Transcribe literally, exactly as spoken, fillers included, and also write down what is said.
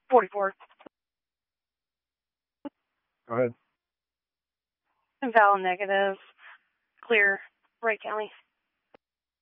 forty-four. Go ahead. Invalid negative. Clear. Wright County.